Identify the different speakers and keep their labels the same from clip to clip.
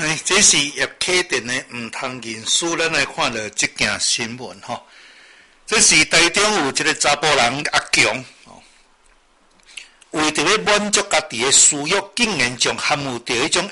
Speaker 1: 这是叶启田的唔通认输，咱来看到这件新闻吼。这是台中有一个查甫人阿强，为着要满足家己的私欲，竟然将含有着迄种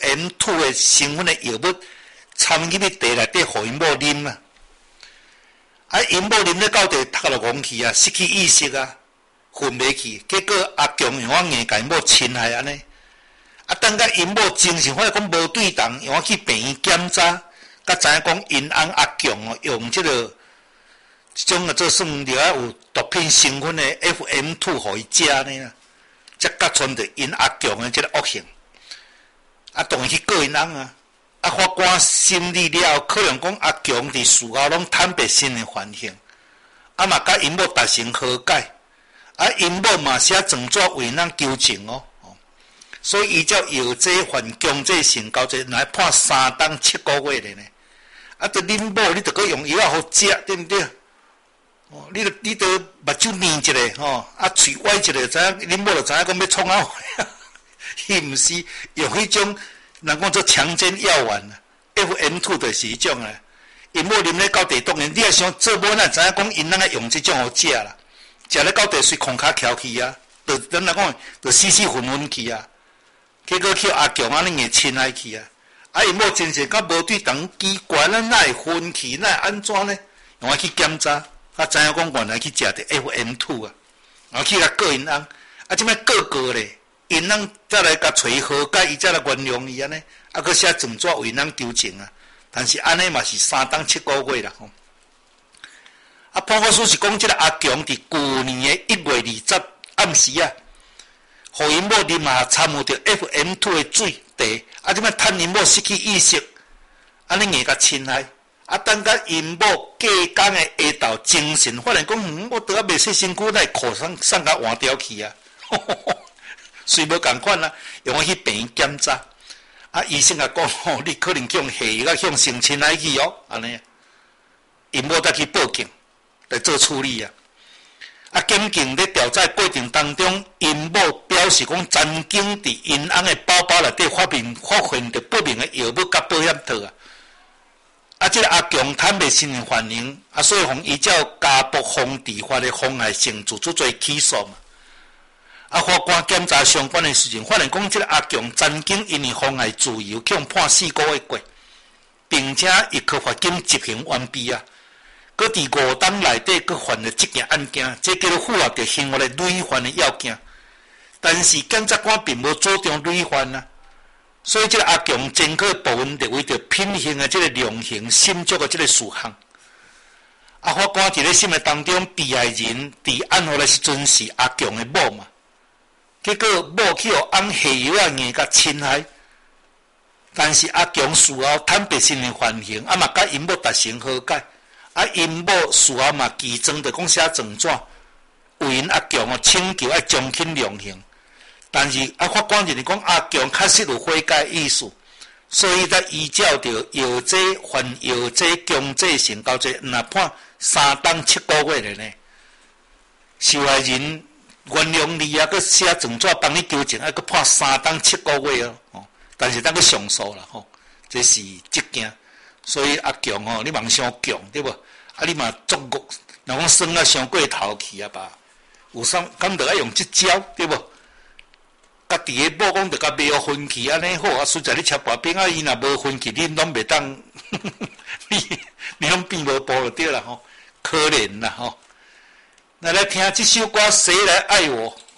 Speaker 1: FM2 的成分的药物掺入去茶内底，互因某啉啊！啊，因某啉咧到地，头就戆去啊，失去意识啊，昏袂去。结果阿强用我硬甲因某侵害安尼。啊，等甲因某精神发现讲无对当，用我去病院检查，甲知影讲因翁阿强用即个种啊，做算着啊有毒品成分的 FM2 互伊食呢，才甲传着因阿强的即个恶行。啊，当然去告因翁啊。啊，法官审理了后，可能讲阿强伫事后拢坦白新的犯行，啊嘛甲因某达成和解，啊因某嘛写状纸为咱求情哦，所以依照药剂犯强制性交罪来判3当7个月的呢。啊，对恁某你着搁用药好食，对不对？哦，你着目睭眯一下吼，啊喙歪一下，知影恁某就知影讲要创啊，伊毋是用迄种。人讲做强奸药丸啊 ，FM2 就是迄种啊。因某啉咧到地，当然你也想做某，哪知影讲因咱用即种好食啦？食咧到地随空骹翘去啊，咱来讲，就死死混混去啊。结果去阿强安尼个侵害去啊。啊，因某精神甲无对当，奇怪，咱哪会昏去，哪会安怎呢？用我去检查，啊，知影讲原来去食着 FM2 啊，然后去甲告因翁，啊，即摆告咧。因翁再来甲找和解，伊再来原谅伊安尼，啊，佮写状纸为咱求情啊。但是安尼嘛是3当7个月啦吼。啊，判决书是讲，即个阿强伫去年的1月20暗时啊，互因某啉下掺有着 FM2 的水茶，啊，即摆趁因某失去意识，安尼硬甲侵害，啊，等甲因某过工的下昼精神发现讲，我倒啊未洗身躯，来裤送甲换掉去啊。虽无共款啊，用我去病院检查，啊，医生也讲吼，你可能向下药啊，向性侵害去哦，安尼，因某再去报警来做处理啊。啊，检警咧调查过程当中，因某表示讲，曾经伫因翁的包包内底发现着不明的药物甲保险套啊。啊，即个阿强坦白承认犯行，啊，所以互依照家暴防治法的妨害性自主罪起诉嘛。啊，法官检查相关的事情，发现讲即个阿强曾经因为妨碍自由，去判4个月过，并且一颗罚金执行完毕啊。佮伫5档内底，佮犯了这件案件，这叫做符合着刑法的累犯的要件。但是检察官并无主张累犯啊，所以即个阿强侦考部分就为着品刑的即个量刑审酌的即个事项。啊，法官伫咧审的当中，被害人伫案发的时阵是阿强的某嘛。结果某去互翁下药啊硬甲侵害，但是阿强事后坦白承认犯行，啊嘛甲因某达成和解，啊因某事后嘛举证着讲写状纸，为因阿强请求要将轻量刑，但是啊法官认为讲阿强确实有悔改意思，所以才依照着药剂犯药剂强制性交罪，那判3当7个月的呢，受害人。原谅你啊，佮写状纸帮你求情，啊，佮判3当7个月哦。但是咱佮上诉啦吼，这是这件。所以阿强吼，你茫伤强对无？啊，你嘛作恶，若讲算啊伤过头去啊吧？有啥敢着爱用这招对无？家己的某讲着甲袂好分去安尼好啊，实在你吃薄饼啊，伊若无分去，你拢袂当，你拢变无步就对啦吼，可怜啦吼。来听这首歌，谁来爱我？